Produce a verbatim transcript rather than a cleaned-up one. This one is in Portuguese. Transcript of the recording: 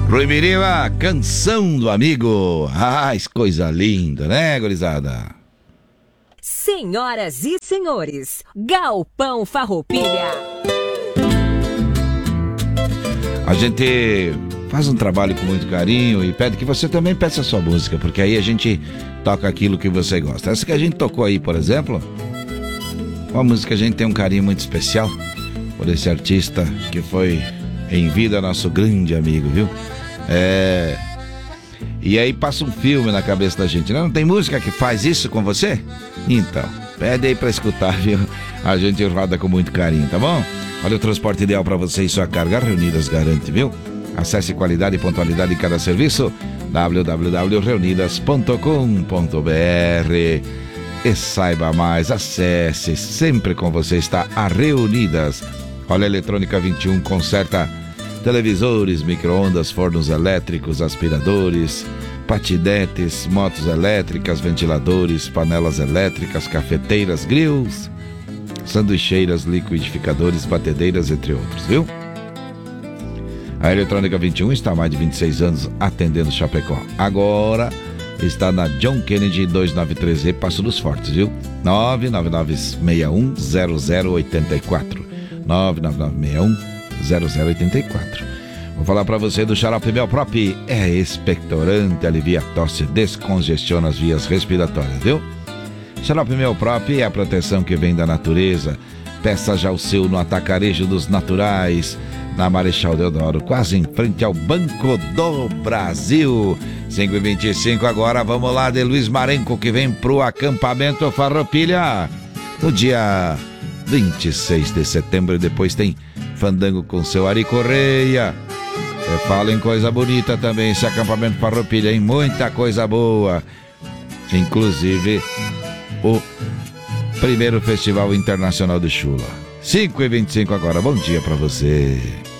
Rui Miriva, Canção do Amigo. Ah, coisa linda, né, gurizada? Senhoras e senhores, Galpão Farroupilha. A gente faz um trabalho com muito carinho e pede que você também peça a sua música, porque aí a gente toca aquilo que você gosta. Essa que a gente tocou aí, por exemplo, uma música que a gente tem um carinho muito especial por esse artista que foi em vida nosso grande amigo, viu? É... E aí passa um filme na cabeça da gente, né? Não tem música que faz isso com você? Então, pede aí pra escutar, viu? A gente roda com muito carinho, tá bom? Olha, o transporte ideal pra você e sua carga, Reunidas garante, viu? Acesse qualidade e pontualidade em cada serviço, w w w ponto reunidas ponto com ponto b r. E saiba mais, acesse, sempre com você está a Reunidas. Olha, Eletrônica vinte e um conserta televisores, micro-ondas, fornos elétricos, aspiradores, patinetes, motos elétricas, ventiladores, panelas elétricas, cafeteiras, grills, sanduicheiras, liquidificadores, batedeiras, entre outros, viu? A Eletrônica vinte e um está há mais de vinte e seis anos atendendo Chapecó. Agora está na John Kennedy duzentos e noventa e três E, Passo dos Fortes, viu? nove nove nove seis um zero zero oito quatro. nove nove nove seis um zero zero oito quatro. Vou falar para você do Xarope Melprop. É expectorante, alivia a tosse, descongestiona as vias respiratórias, viu? Xarope Melprop é a proteção que vem da natureza. Peça já o seu no Atacarejo dos Naturais, na Marechal Deodoro, quase em frente ao Banco do Brasil. cinco e vinte e cinco agora, vamos lá de Luiz Marenco, que vem pro acampamento Farroupilha no dia vinte e seis de setembro, e depois tem fandango com seu Ari Correia. É, fala em coisa bonita também esse acampamento Farroupilha, hein? Muita coisa boa, inclusive o primeiro Festival Internacional de Chula. cinco e vinte e cinco agora, bom dia pra você.